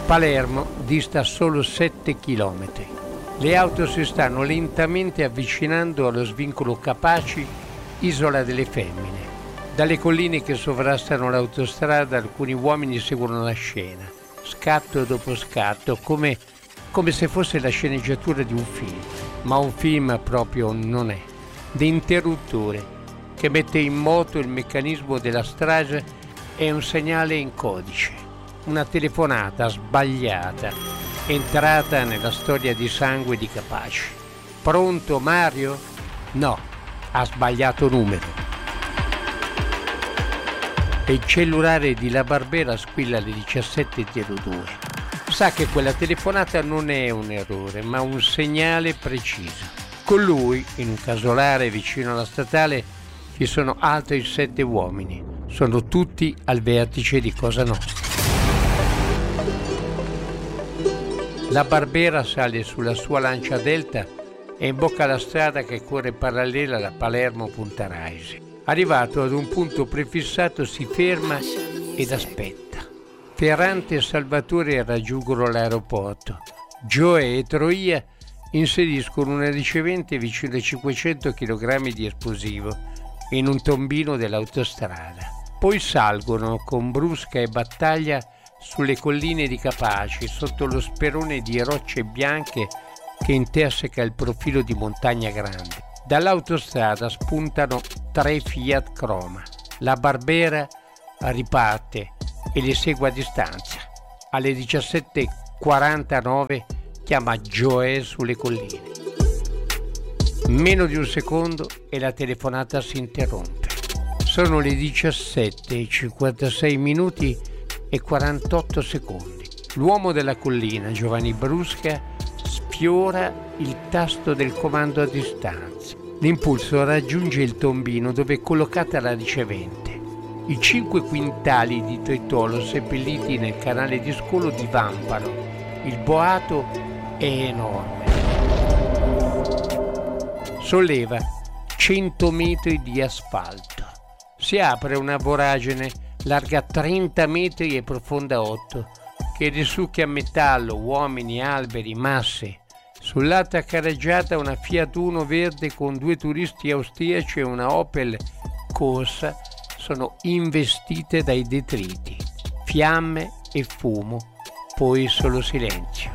Palermo dista solo 7 chilometri. Le auto si stanno lentamente avvicinando allo svincolo Capaci, Isola delle Femmine. Dalle colline che sovrastano l'autostrada alcuni uomini seguono la scena, scatto dopo scatto, come se fosse la sceneggiatura di un film. Ma un film proprio non è. L'interruttore che mette in moto il meccanismo della strage è un segnale in codice, una telefonata sbagliata, entrata nella storia di sangue di Capaci. Pronto Mario? No, ha sbagliato numero. E il cellulare di La Barbera squilla alle 17:02. Sa che quella telefonata non è un errore, ma un segnale preciso. Con lui, in un casolare vicino alla statale, ci sono altri 7 uomini. Sono tutti al vertice di Cosa Nostra. La Barbera sale sulla sua Lancia Delta e imbocca la strada che corre parallela alla Palermo-Punta Raisi. Arrivato ad un punto prefissato si ferma ed aspetta. Ferrante e Salvatore raggiungono l'aeroporto. Gioè e Troia inseriscono una ricevente vicino ai 500 kg di esplosivo in un tombino dell'autostrada. Poi salgono con brusca e battaglia sulle colline di Capaci, sotto lo sperone di rocce bianche che interseca il profilo di Montagna Grande. Dall'autostrada spuntano 3 Fiat Croma. La Barbera riparte e li segue a distanza. Alle 17:49 chiama Gioè sulle colline. Meno di un secondo e la telefonata si interrompe. Sono le 17:56 e 48 secondi. L'uomo della collina, Giovanni Brusca, sfiora il tasto del comando a distanza. L'impulso raggiunge il tombino dove è collocata la ricevente. I 5 quintali di tritolo seppelliti nel canale di scolo divampano. Il boato è enorme. Solleva 100 metri di asfalto. Si apre una voragine larga 30 metri e profonda 8, che risucchia metallo, uomini, alberi, masse. Sull'alta carreggiata una Fiat Uno verde con 2 turisti austriaci e una Opel Corsa sono investite dai detriti. Fiamme e fumo, poi solo silenzio.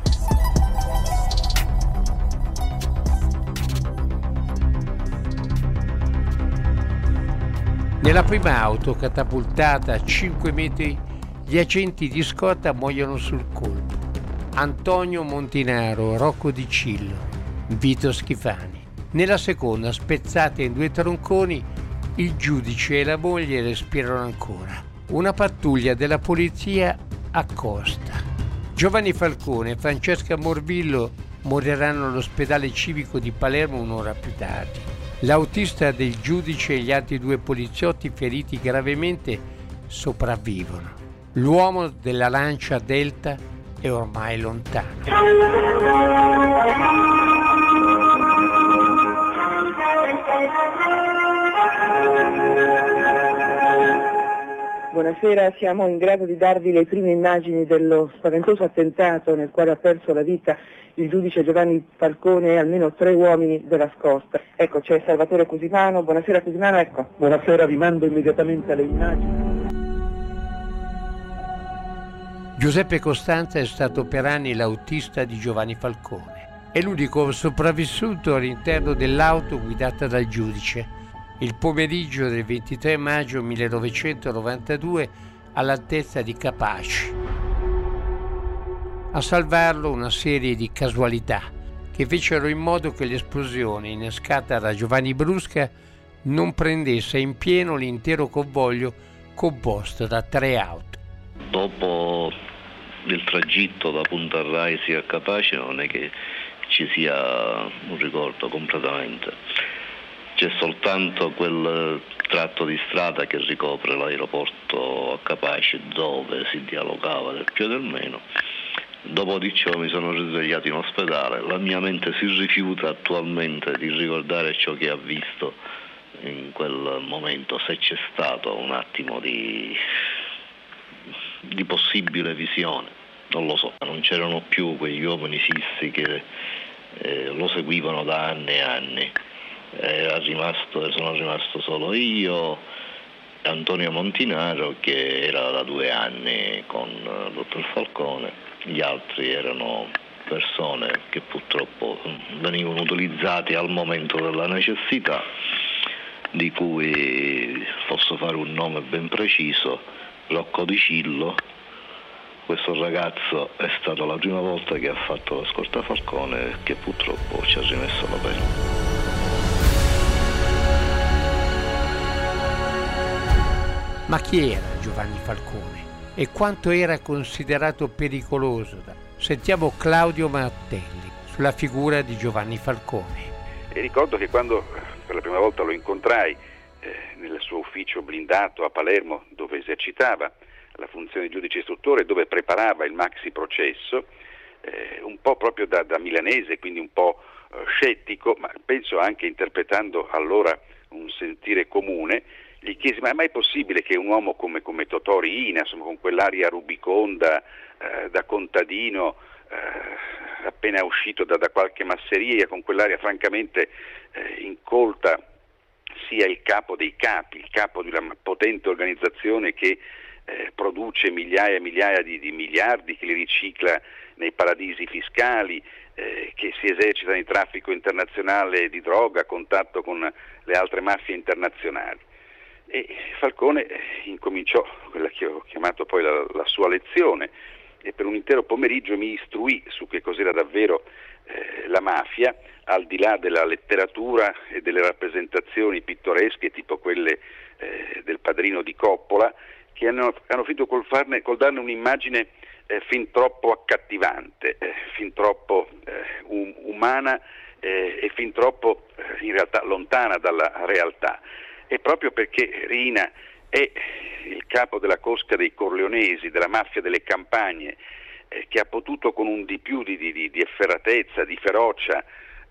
Nella prima auto, catapultata a 5 metri, gli agenti di scorta muoiono sul colpo. Antonio Montinaro, Rocco Di Cillo, Vito Schifani. Nella seconda, spezzata in 2 tronconi, il giudice e la moglie respirano ancora. Una pattuglia della polizia accosta. Giovanni Falcone e Francesca Morvillo moriranno all'ospedale civico di Palermo un'ora più tardi. L'autista del giudice e gli altri 2 poliziotti feriti gravemente sopravvivono. L'uomo della Lancia Delta è ormai lontano. Buonasera, siamo in grado di darvi le prime immagini dello spaventoso attentato nel quale ha perso la vita il giudice Giovanni Falcone e almeno 3 uomini della scorta. Ecco, c'è Salvatore Cusimano. Buonasera Cusimano, ecco. Buonasera, vi mando immediatamente le immagini. Giuseppe Costanza è stato per anni l'autista di Giovanni Falcone. È l'unico sopravvissuto all'interno dell'auto guidata dal giudice. Il pomeriggio del 23 maggio 1992 all'altezza di Capaci. A salvarlo una serie di casualità che fecero in modo che l'esplosione innescata da Giovanni Brusca non prendesse in pieno l'intero convoglio composto da 3 auto. Dopo il tragitto da Punta Raisi a Capaci non è che ci sia un ricordo completamente. C'è soltanto quel tratto di strada che ricopre l'aeroporto a Capaci dove si dialogava del più e del meno. Dopo di ciò mi sono risvegliato in ospedale. La mia mente si rifiuta attualmente di ricordare ciò che ha visto in quel momento, se c'è stato un attimo di possibile visione. non lo so, non c'erano più quegli uomini fissi che lo seguivano da anni e anni. Sono rimasto solo io, Antonio Montinaro, che era da 2 anni con il dottor Falcone. Gli altri erano persone che purtroppo venivano utilizzate al momento della necessità, di cui posso fare un nome ben preciso: Rocco Di Cillo. Questo ragazzo è stata la prima volta che ha fatto la scorta Falcone e che purtroppo ci ha rimesso la pelle. Ma chi era Giovanni Falcone e quanto era considerato pericoloso? Sentiamo Claudio Martelli sulla figura di Giovanni Falcone. E ricordo che quando per la prima volta lo incontrai nel suo ufficio blindato a Palermo, dove esercitava la funzione di giudice istruttore, dove preparava il maxi processo, un po' proprio da milanese, quindi un po' scettico, ma penso anche interpretando allora un sentire comune, gli chiesi: ma è mai possibile che un uomo come Totò Riina, insomma, con quell'aria rubiconda da contadino appena uscito da qualche masseria, con quell'aria francamente incolta, sia il capo dei capi, il capo di una potente organizzazione che produce migliaia e migliaia di miliardi, che li ricicla nei paradisi fiscali, che si esercita nel traffico internazionale di droga a contatto con le altre mafie internazionali. E Falcone incominciò quella che ho chiamato poi la sua lezione, e per un intero pomeriggio mi istruì su che cos'era davvero la mafia, al di là della letteratura e delle rappresentazioni pittoresche tipo quelle del Padrino di Coppola, che hanno finito col darne un'immagine fin troppo accattivante, fin troppo umana e fin troppo in realtà lontana dalla realtà. E proprio perché Riina è il capo della cosca dei Corleonesi, della mafia delle campagne, che ha potuto con un di più di efferatezza, di ferocia,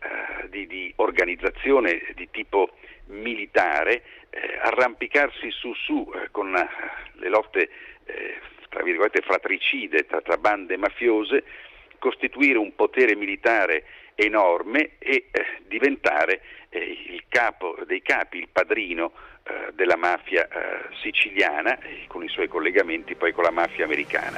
di organizzazione di tipo militare, arrampicarsi su con le lotte tra virgolette fratricide tra bande mafiose, costituire un potere militare enorme e diventare il capo dei capi, il padrino della mafia siciliana, con i suoi collegamenti poi con la mafia americana.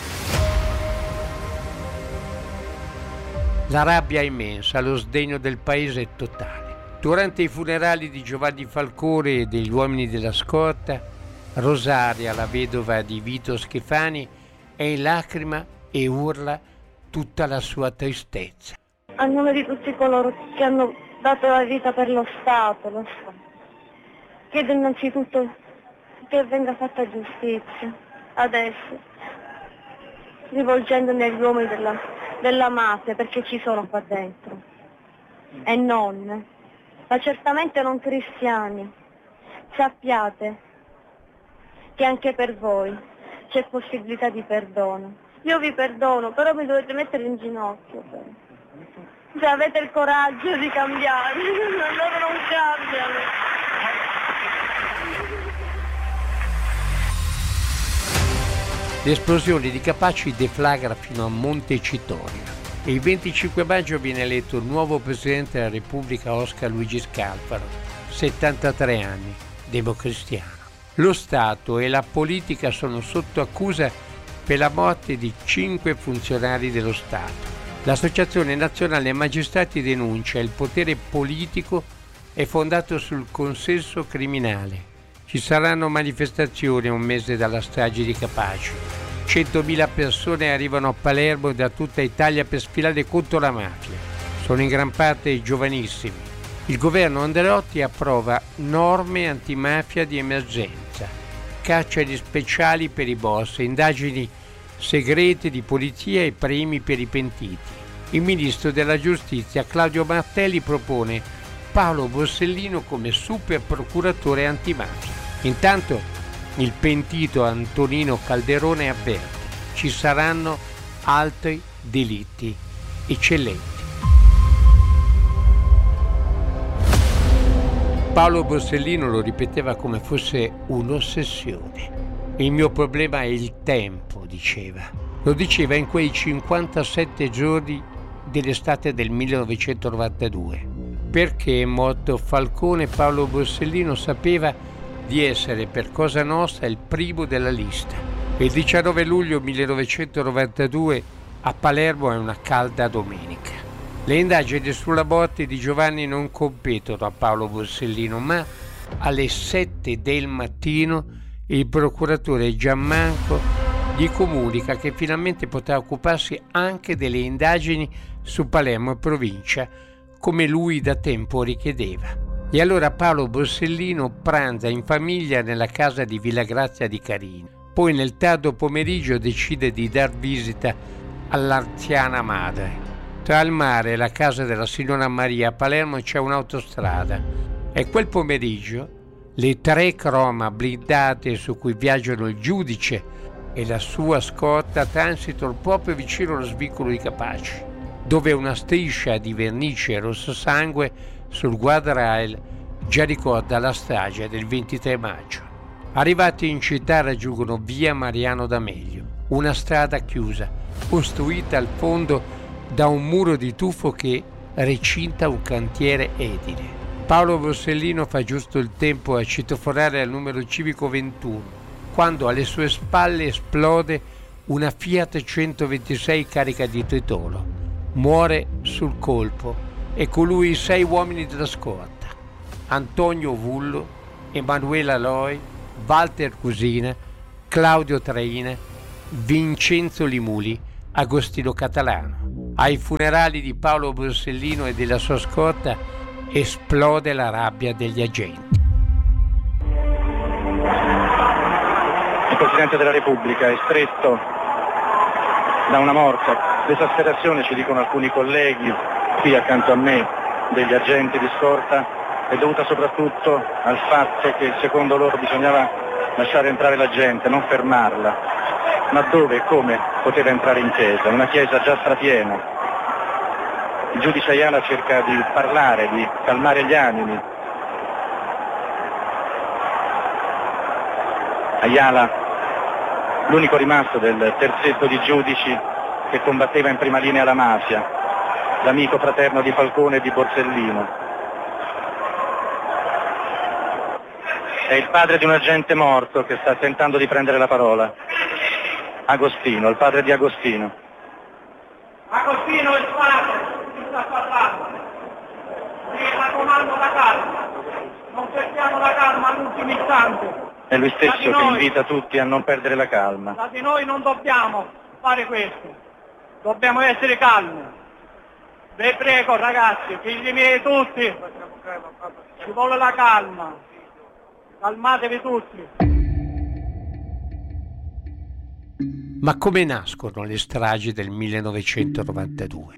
La rabbia è immensa, lo sdegno del paese è totale. Durante i funerali di Giovanni Falcone e degli uomini della scorta, Rosaria, la vedova di Vito Schifani, è in lacrima e urla tutta la sua tristezza. A nome di tutti coloro che hanno dato la vita per lo Stato, chiedo innanzitutto che venga fatta giustizia adesso, rivolgendomi agli uomini della mafia, perché ci sono qua dentro, e non, ma certamente non cristiani. Sappiate che anche per voi c'è possibilità di perdono. Io vi perdono, però mi dovete mettere in ginocchio. Se avete il coraggio di cambiare, loro non cambiano. L'esplosione di Capaci deflagra fino a Montecitorio e il 25 maggio viene eletto il nuovo presidente della Repubblica, Oscar Luigi Scalfaro, 73 anni, democristiano. Lo Stato e la politica sono sotto accusa per la morte di 5 funzionari dello Stato. L'Associazione Nazionale Magistrati denuncia il potere politico è fondato sul consenso criminale. Ci saranno manifestazioni a un mese dalla strage di Capaci. 100.000 persone arrivano a Palermo da tutta Italia per sfilare contro la mafia. Sono in gran parte giovanissimi. Il governo Andreotti approva norme antimafia di emergenza, carceri speciali per i boss, indagini segrete di polizia e premi per i pentiti. Il ministro della Giustizia Claudio Martelli propone Paolo Borsellino come super procuratore antimafia. Intanto il pentito Antonino Calderone avverte: ci saranno altri delitti eccellenti. Paolo Borsellino lo ripeteva come fosse un'ossessione. Il mio problema è il tempo, diceva. Lo diceva in quei 57 giorni dell'estate del 1992. Perché è morto Falcone, Paolo Borsellino sapeva di essere per Cosa Nostra il primo della lista. Il 19 luglio 1992 a Palermo è una calda domenica. Le indagini sulla morte di Giovanni non competono a Paolo Borsellino, ma alle 7 del mattino il procuratore Giammanco gli comunica che finalmente potrà occuparsi anche delle indagini su Palermo e provincia, come lui da tempo richiedeva. E allora Paolo Borsellino pranza in famiglia nella casa di Villa Grazia di Carini. Poi nel tardo pomeriggio decide di dar visita all'anziana madre. Tra il mare e la casa della signora Maria a Palermo c'è un'autostrada e quel pomeriggio le 3 Croma blindate su cui viaggiano il giudice e la sua scorta transitano proprio vicino allo svincolo di Capaci, dove una striscia di vernice rosso sangue sul guardrail già ricorda la strage del 23 maggio. Arrivati in città raggiungono via Mariano D'Amelio, una strada chiusa, costruita al fondo da un muro di tufo che recinta un cantiere edile. Paolo Borsellino fa giusto il tempo a citofonare al numero civico 21, quando alle sue spalle esplode una Fiat 126 carica di tritolo. Muore sul colpo e con lui 6 uomini della scorta: Antonio Vullo, Emanuela Loi, Walter Cusina, Claudio Traina, Vincenzo Limuli, Agostino Catalano. Ai funerali di Paolo Borsellino e della sua scorta esplode la rabbia degli agenti. Il Presidente della Repubblica è stretto da una morte. L'esasperazione, ci dicono alcuni colleghi qui accanto a me, degli agenti di scorta, è dovuta soprattutto al fatto che secondo loro bisognava lasciare entrare la gente, non fermarla. Ma dove e come poteva entrare in chiesa? Una chiesa già strapiena. Il giudice Ayala cerca di parlare, di calmare gli animi. Ayala, l'unico rimasto del terzetto di giudici che combatteva in prima linea la mafia, l'amico fraterno di Falcone e di Borsellino. È il padre di un agente morto che sta tentando di prendere la parola. Agostino, il padre di Agostino. Agostino è sparato, si sta parlando. Mi raccomando la calma. Non perdiamo la calma all'ultimo istante. È lui stesso che invita tutti a non perdere la calma. Da di noi non dobbiamo fare questo. Dobbiamo essere calmi. Vi prego ragazzi, figli miei tutti, ci vuole la calma. Calmatevi tutti. Ma come nascono le stragi del 1992?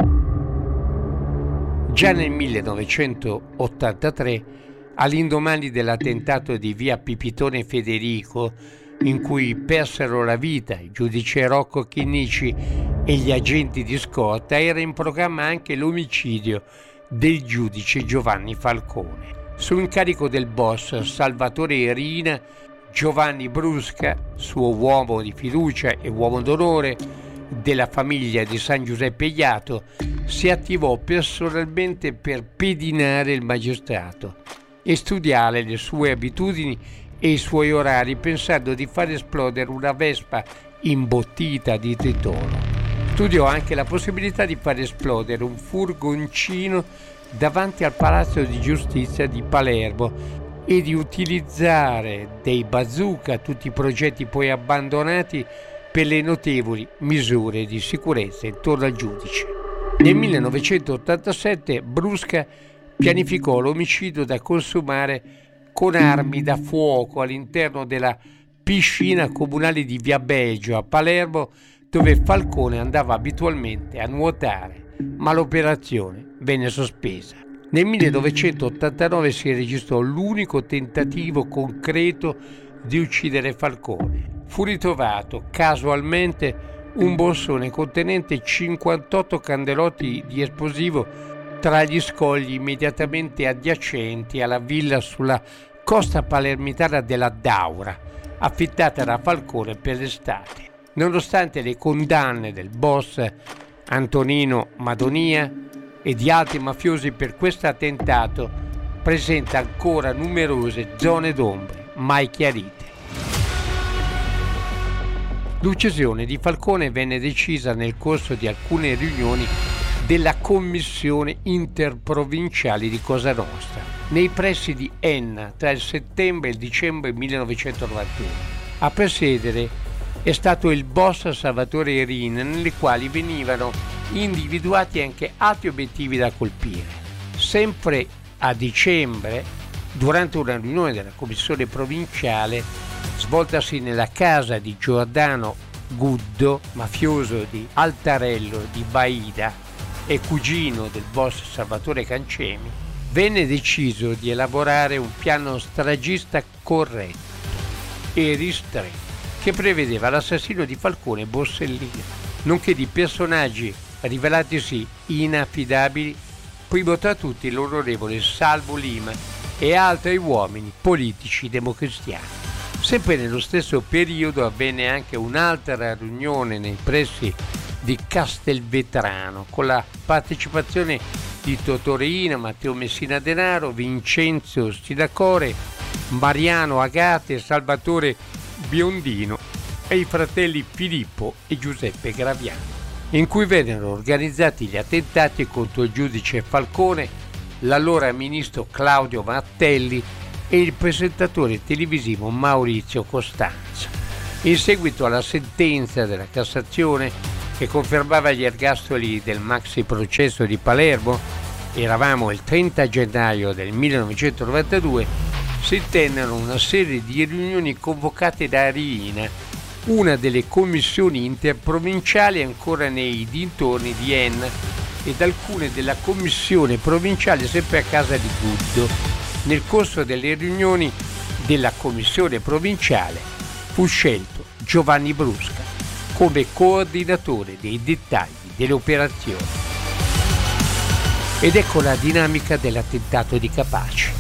Già nel 1983, all'indomani dell'attentato di via Pipitone Federico, in cui persero la vita il giudice Rocco Chinnici e gli agenti di scorta, era in programma anche l'omicidio del giudice Giovanni Falcone. Su incarico del boss Salvatore Rina, Giovanni Brusca, suo uomo di fiducia e uomo d'onore della famiglia di San Giuseppe Iato, si attivò personalmente per pedinare il magistrato e studiare le sue abitudini e i suoi orari, pensando di far esplodere una Vespa imbottita di tritolo. Studiò anche la possibilità di far esplodere un furgoncino davanti al Palazzo di Giustizia di Palermo e di utilizzare dei bazooka, tutti i progetti poi abbandonati, per le notevoli misure di sicurezza intorno al giudice. Nel 1987 Brusca pianificò l'omicidio da consumare con armi da fuoco all'interno della piscina comunale di Via Belgio a Palermo, dove Falcone andava abitualmente a nuotare, ma l'operazione venne sospesa. Nel 1989 si registrò l'unico tentativo concreto di uccidere Falcone. Fu ritrovato casualmente un borsone contenente 58 candelotti di esplosivo tra gli scogli immediatamente adiacenti alla villa sulla costa palermitana della Daura, affittata da Falcone per l'estate. nonostante le condanne del boss Antonino Madonia e di altri mafiosi per questo attentato, presenta ancora numerose zone d'ombre mai chiarite. L'uccisione di Falcone venne decisa nel corso di alcune riunioni della Commissione Interprovinciale di Cosa Nostra, nei pressi di Enna tra il settembre e il dicembre 1991. A presiedere è stato il boss Salvatore Rin, nelle quali venivano individuati anche altri obiettivi da colpire. Sempre a dicembre, durante una riunione della Commissione Provinciale, svoltasi nella casa di Giordano Guddo, mafioso di Altarello di Baida e cugino del boss Salvatore Cancemi, venne deciso di elaborare un piano stragista corretto e ristretto che prevedeva l'assassino di Falcone Borsellino, nonché di personaggi rivelatisi inaffidabili, primo tra tutti l'onorevole Salvo Lima e altri uomini politici democristiani. Sempre nello stesso periodo avvenne anche un'altra riunione nei pressi di Castelvetrano con la partecipazione di Totò Riina, Matteo Messina Denaro, Vincenzo Stilacore, Mariano Agate, Salvatore Biondino e i fratelli Filippo e Giuseppe Graviano, in cui vennero organizzati gli attentati contro il giudice Falcone, l'allora ministro Claudio Martelli e il presentatore televisivo Maurizio Costanzo. In seguito alla sentenza della Cassazione che confermava gli ergastoli del maxi processo di Palermo, eravamo il 30 gennaio del 1992, si tennero una serie di riunioni convocate da Riina, una delle commissioni interprovinciali ancora nei dintorni di Enna ed alcune della commissione provinciale sempre a casa di Guddo. Nel corso delle riunioni della commissione provinciale fu scelto Giovanni Brusca come coordinatore dei dettagli delle operazioni. Ed ecco la dinamica dell'attentato di Capaci.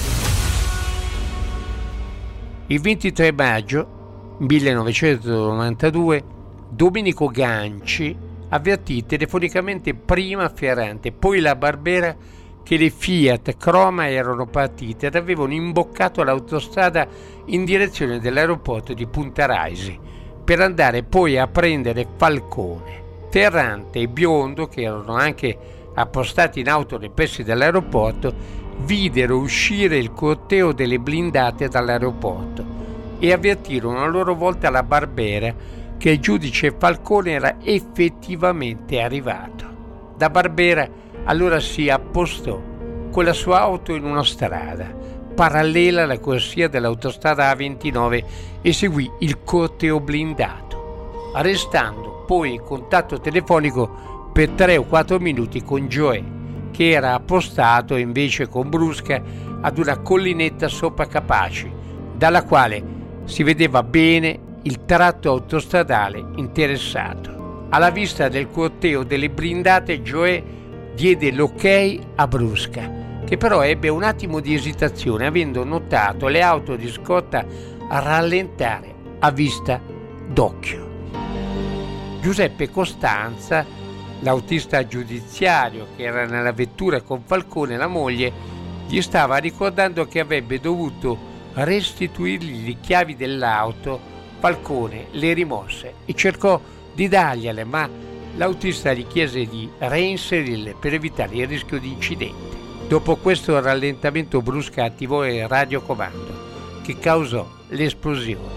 Il 23 maggio 1992 Domenico Ganci avvertì telefonicamente prima Ferrante, poi la Barbera, che le Fiat Croma erano partite ed avevano imboccato l'autostrada in direzione dell'aeroporto di Punta Raisi per andare poi a prendere Falcone. Ferrante e Biondo, che erano anche appostati in auto nei pressi dell'aeroporto, videro uscire il corteo delle blindate dall'aeroporto e avvertirono a loro volta la Barbera che il giudice Falcone era effettivamente arrivato. Da Barbera allora si appostò con la sua auto in una strada parallela alla corsia dell'autostrada A29 e seguì il corteo blindato, restando poi in contatto telefonico per 3 o 4 minuti con Gioè, che era appostato invece con Brusca ad una collinetta sopra Capaci, dalla quale si vedeva bene il tratto autostradale interessato. Alla vista del corteo delle blindate, Gioè diede l'ok a Brusca, che però ebbe un attimo di esitazione, avendo notato le auto di scorta rallentare a vista d'occhio. Giuseppe Costanza, l'autista giudiziario che era nella vettura con Falcone e la moglie, gli stava ricordando che avrebbe dovuto restituirgli le chiavi dell'auto. Falcone le rimosse e cercò di dargliele, ma l'autista gli chiese di reinserirle per evitare il rischio di incidente. Dopo questo rallentamento Brusca attivò il radiocomando, che causò l'esplosione.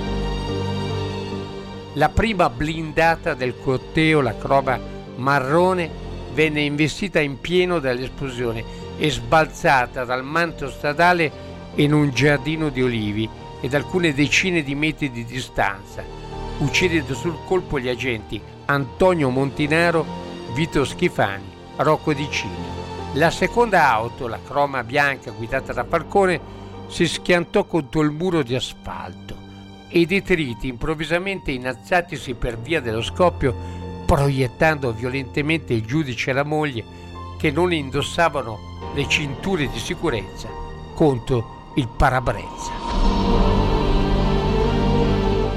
La prima blindata del corteo, la Croma marrone, venne investita in pieno dall'esplosione e sbalzata dal manto stradale in un giardino di olivi ed alcune decine di metri di distanza, uccidendo sul colpo gli agenti Antonio Montinaro, Vito Schifani, Rocco Di Cini. La seconda auto, la Croma bianca guidata da Falcone, si schiantò contro il muro di asfalto e i detriti improvvisamente innalzatisi per via dello scoppio, proiettando violentemente il giudice e la moglie, che non indossavano le cinture di sicurezza, contro il parabrezza.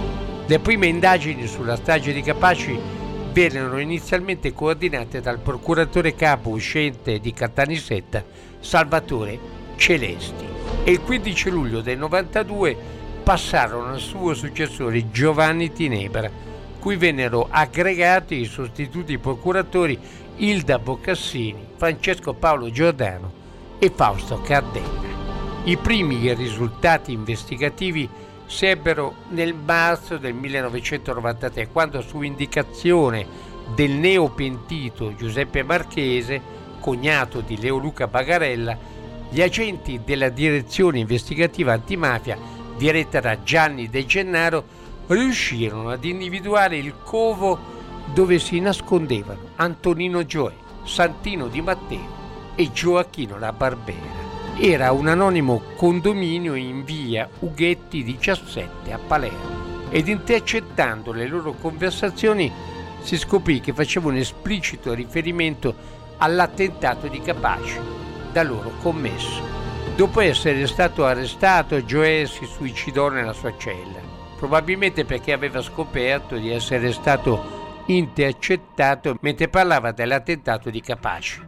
Le prime indagini sulla strage di Capaci vennero inizialmente coordinate dal procuratore capo uscente di Caltanissetta, Salvatore Celesti, e il 15 luglio del 92 passarono al suo successore Giovanni Tinebra, cui vennero aggregati i sostituti procuratori Ilda Boccassini, Francesco Paolo Giordano e Fausto Cardella. I primi risultati investigativi si ebbero nel marzo del 1993, quando su indicazione del neopentito Giuseppe Marchese, cognato di Leo Luca Bagarella, gli agenti della direzione investigativa antimafia diretta da Gianni De Gennaro riuscirono ad individuare il covo dove si nascondevano Antonino Gioè, Santino Di Matteo e Gioacchino La Barbera. Era un anonimo condominio in via Ughetti 17 a Palermo, ed intercettando le loro conversazioni si scoprì che facevano esplicito riferimento all'attentato di Capaci da loro commesso. Dopo essere stato arrestato, Gioè si suicidò nella sua cella, probabilmente perché aveva scoperto di essere stato intercettato mentre parlava dell'attentato di Capaci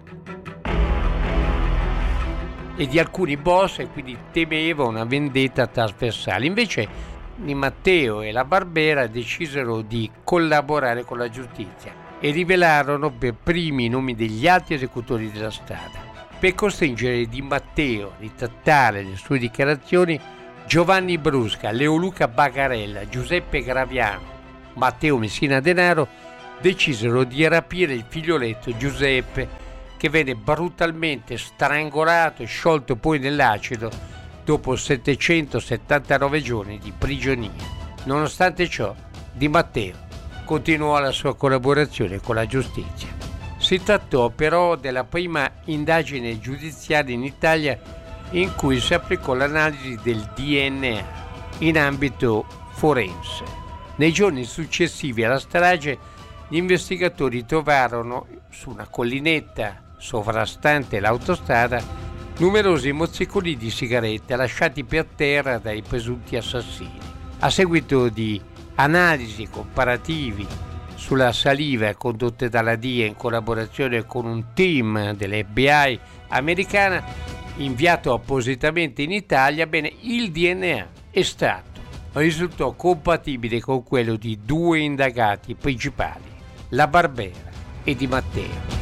e di alcuni boss, e quindi temeva una vendetta trasversale. Invece Di Matteo e La Barbera decisero di collaborare con la giustizia e rivelarono per primi i nomi degli altri esecutori della strada, per costringere Di Matteo a ritrattare le sue dichiarazioni. Giovanni Brusca, Leo Luca Bagarella, Giuseppe Graviano, Matteo Messina Denaro decisero di rapire il figlioletto Giuseppe, che venne brutalmente strangolato e sciolto poi nell'acido dopo 779 giorni di prigionia. Nonostante ciò, Di Matteo continuò la sua collaborazione con la giustizia. Si trattò però della prima indagine giudiziaria in Italia in cui si applicò l'analisi del DNA in ambito forense. Nei giorni successivi alla strage, gli investigatori trovarono su una collinetta sovrastante l'autostrada numerosi mozziconi di sigarette lasciati per terra dai presunti assassini. A seguito di analisi comparativi sulla saliva condotte dalla DIA in collaborazione con un team dell'FBI americana inviato appositamente in Italia, il DNA estratto risultò compatibile con quello di due indagati principali, La Barbera e Di Matteo.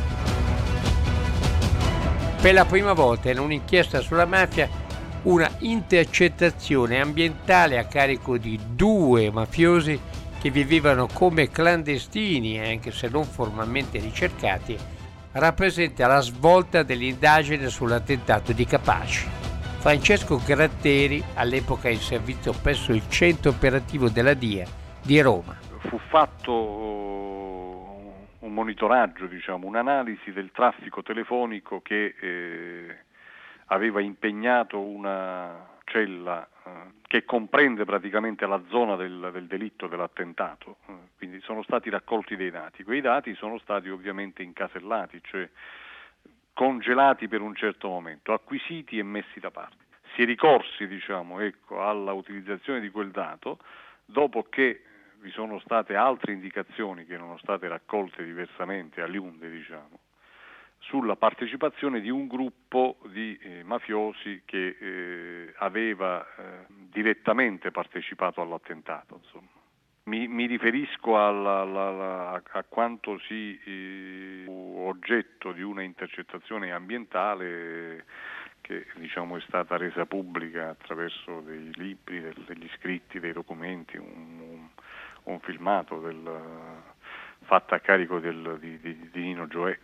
Per la prima volta in un'inchiesta sulla mafia, una intercettazione ambientale a carico di due mafiosi che vivevano come clandestini, anche se non formalmente ricercati, rappresenta la svolta dell'indagine sull'attentato di Capaci. Francesco Gratteri, all'epoca in servizio presso il centro operativo della DIA di Roma. Fu fatto un monitoraggio, un'analisi del traffico telefonico che aveva impegnato una cella che comprende praticamente la zona del delitto dell'attentato, quindi sono stati raccolti dei dati. Quei dati sono stati ovviamente incasellati, cioè congelati per un certo momento, acquisiti e messi da parte. Si è ricorsi alla utilizzazione di quel dato dopo che vi sono state altre indicazioni che erano state raccolte diversamente a Liunde, sulla partecipazione di un gruppo di mafiosi che aveva direttamente partecipato all'attentato. Mi riferisco a quanto fu oggetto di una intercettazione ambientale che è stata resa pubblica attraverso dei libri, degli scritti, dei documenti, un filmato fatto a carico di Nino Gioè,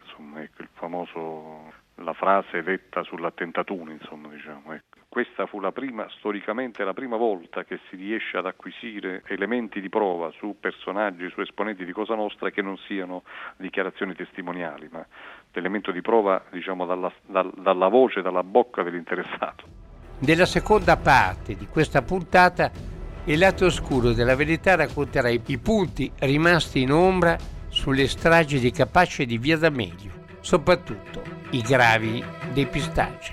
la frase detta sull'attentatone, Questa fu storicamente la prima volta che si riesce ad acquisire elementi di prova su personaggi, su esponenti di Cosa Nostra che non siano dichiarazioni testimoniali, ma l'elemento di prova, dalla voce, dalla bocca dell'interessato. Nella seconda parte di questa puntata, il lato oscuro della verità racconterà i punti rimasti in ombra sulle stragi di Capaci e di Via D'Amelio, soprattutto i gravi depistaggi.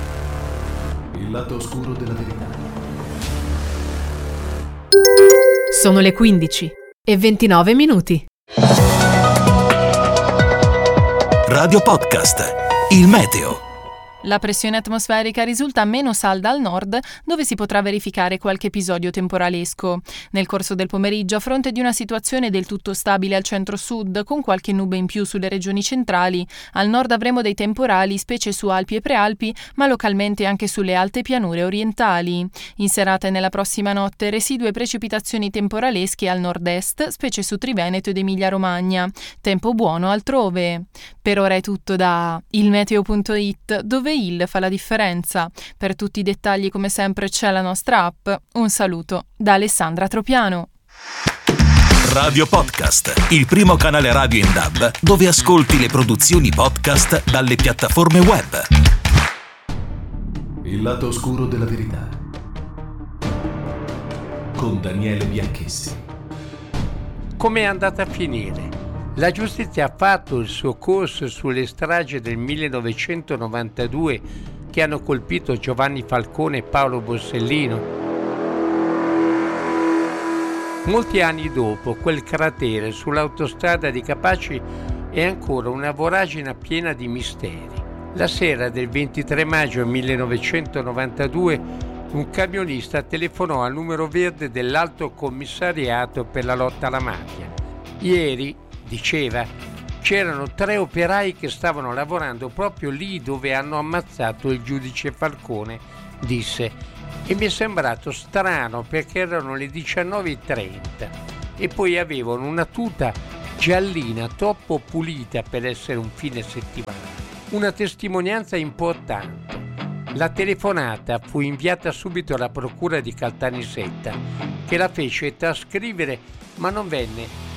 Il lato oscuro della verità. Sono le 15:29. Radio Podcast, il meteo. La pressione atmosferica risulta meno salda al nord, dove si potrà verificare qualche episodio temporalesco. Nel corso del pomeriggio, a fronte di una situazione del tutto stabile al centro-sud, con qualche nube in più sulle regioni centrali, al nord avremo dei temporali, specie su Alpi e Prealpi, ma localmente anche sulle alte pianure orientali. In serata e nella prossima notte, residue precipitazioni temporalesche al nord-est, specie su Triveneto ed Emilia-Romagna. Tempo buono altrove. Per ora è tutto da ilmeteo.it, dove il fa la differenza. Per tutti i dettagli, come sempre, c'è la nostra app. Un saluto da Alessandra Tropiano. Radio Podcast, il primo canale radio in DAB dove ascolti le produzioni podcast dalle piattaforme web. Il lato oscuro della verità con Daniele Bianchessi. Come è andata a finire? La giustizia ha fatto il suo corso sulle stragi del 1992 che hanno colpito Giovanni Falcone e Paolo Borsellino. Molti anni dopo, quel cratere sull'autostrada di Capaci è ancora una voragine piena di misteri. La sera del 23 maggio 1992 un camionista telefonò al numero verde dell'Alto Commissariato per la lotta alla mafia. Ieri, diceva, c'erano 3 operai che stavano lavorando proprio lì dove hanno ammazzato il giudice Falcone, disse, e mi è sembrato strano perché erano le 19:30 e poi avevano una tuta giallina troppo pulita per essere un fine settimana. Una testimonianza importante. La telefonata fu inviata subito alla procura di Caltanissetta, che la fece trascrivere, ma non venne